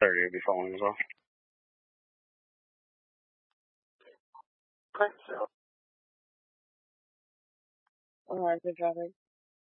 30 will be following as well. All right, good job.